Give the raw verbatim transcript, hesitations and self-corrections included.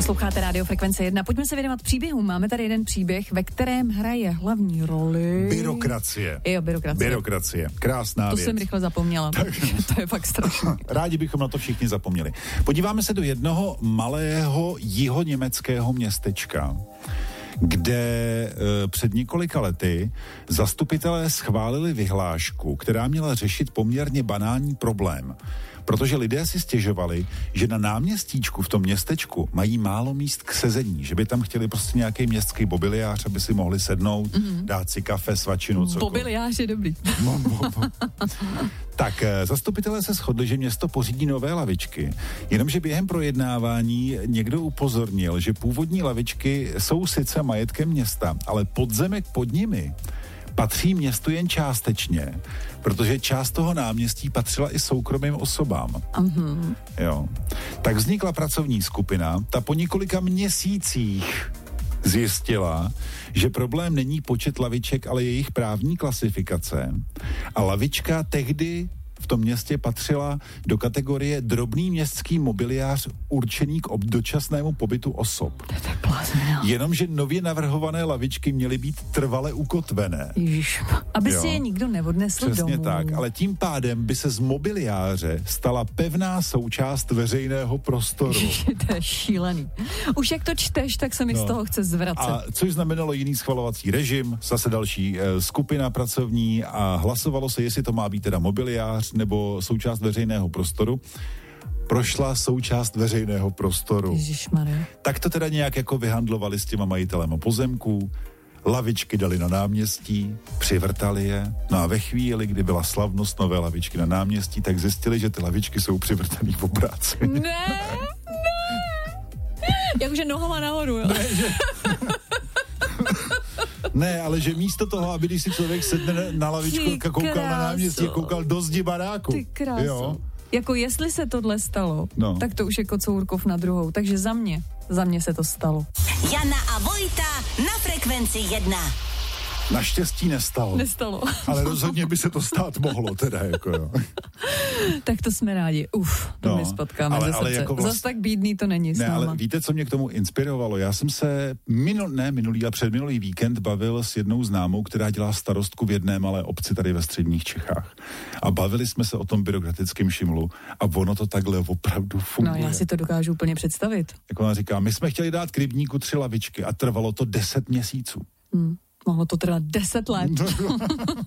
Posloucháte Rádio Frekvence jedna. Pojďme se věnovat příběhům. Máme tady jeden příběh, ve kterém hraje hlavní roli... Byrokracie. Jo, byrokracie. Byrokracie. Krásná to věc. To jsem rychle zapomněla. Tak. To je fakt strašné. Rádi bychom na to všichni zapomněli. Podíváme se do jednoho malého jihoněmeckého městečka, kde e, před několika lety zastupitelé schválili vyhlášku, která měla řešit poměrně banální problém. Protože lidé si stěžovali, že na náměstíčku v tom městečku mají málo míst k sezení, že by tam chtěli prostě nějaký městský bobiliář, aby si mohli sednout, mm-hmm. dát si kafe, svačinu, cokoliv. Bobiliář je dobrý. Bo, bo, bo. Tak zastupitelé se shodli, že město pořídí nové lavičky, jenomže během projednávání někdo upozornil, že původní lavičky jsou sice majetkem města, ale podzemek pod nimi patří městu jen částečně, protože část toho náměstí patřila i soukromým osobám. Uh-huh. Jo. Tak vznikla pracovní skupina, ta po několika měsících zjistila, že problém není počet laviček, ale jejich právní klasifikace. A lavička tehdy v tom městě patřila do kategorie drobný městský mobiliář určený k dočasnému pobytu osob. To je tak blázné. Jenomže nově navrhované lavičky měly být trvale ukotvené. Ježiš, aby jo. si je nikdo neodnesl domů. Přesně tak, ale tím pádem by se z mobiliáře stala pevná součást veřejného prostoru. Ježiš, to je šílený. Už jak to čteš, tak se mi no. z toho chce zvracet. A což znamenalo jiný schvalovací režim, zase další e, skupina pracovní a hlasovalo se, jestli to má být teda mobiliář nebo součást veřejného prostoru. Prošla součást veřejného prostoru. Ježišmarja. Tak to teda nějak jako vyhandlovali s těma majitelema pozemků, lavičky dali na náměstí, přivrtali je, no a ve chvíli, kdy byla slavnost nové lavičky na náměstí, tak zjistili, že ty lavičky jsou přivrtaný v obráci. Ne, ne. Jakože nohama nahoru, jo? Ne, že... Ne, ale že místo toho, aby když si člověk sedne na lavičku a koukal na náměstí, koukal do zdi baráku. Ty kráso. Jo. Jako jestli se tohle stalo, no. tak to už je Kocourkov na druhou. Takže za mě, za mě se to stalo. Jana a Vojta na Frekvenci jedna. Naštěstí nestalo. Nestalo. Ale rozhodně by se to stát mohlo, teda jako jo. Tak to jsme rádi. Uf, to no, my spotkáme ale, ze ale srdce. jako vlast... Zas tak bídný to není. Ne, ale víte, co mě k tomu inspirovalo? Já jsem se minul, ne minulý a předminulý víkend bavil s jednou známou, která dělá starostku v jedné malé obci tady ve středních Čechách. A bavili jsme se o tom byrokratickém šimlu a ono to takhle opravdu funguje. No, já si to dokážu úplně představit. Jak ona říká, my jsme chtěli dát k rybníku tři lavičky a trvalo to deset měsíců. Hmm. Mohlo to trvat deset let.